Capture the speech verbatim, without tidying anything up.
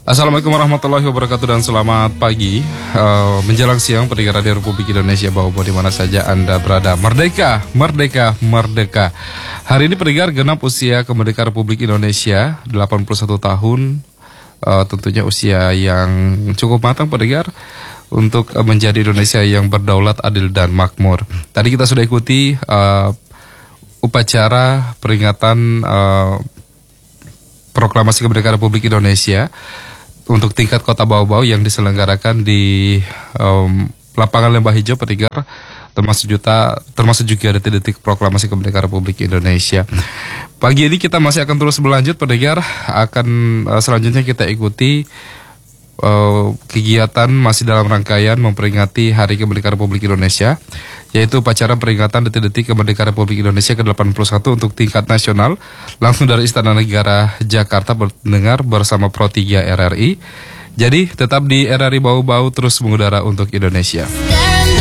Assalamualaikum warahmatullahi wabarakatuh dan selamat pagi uh, menjelang siang pendengar Radio Republik Indonesia bahwa di mana saja Anda berada. Merdeka, merdeka, merdeka. Hari ini pendengar genap usia kemerdekaan Republik Indonesia delapan puluh satu tahun. Uh, tentunya usia yang cukup matang pendengar untuk uh, menjadi Indonesia yang berdaulat, adil dan makmur. Tadi kita sudah ikuti uh, upacara peringatan uh, proklamasi kemerdekaan Republik Indonesia untuk tingkat kota Bau-Bau yang diselenggarakan di um, lapangan Lembah Hijau pendengar, termasuk juta termasuk juga detik-detik proklamasi kemerdekaan Republik Indonesia. Pagi ini kita masih akan terus berlanjut pendengar, akan uh, selanjutnya kita ikuti uh, kegiatan masih dalam rangkaian memperingati Hari Kemerdekaan Republik Indonesia, yaitu upacara peringatan detik-detik kemerdekaan Republik Indonesia ke delapan puluh satu untuk tingkat nasional, langsung dari Istana Negara Jakarta mendengar bersama Pro tiga R R I. Jadi tetap di R R I Bau-Bau terus mengudara untuk Indonesia.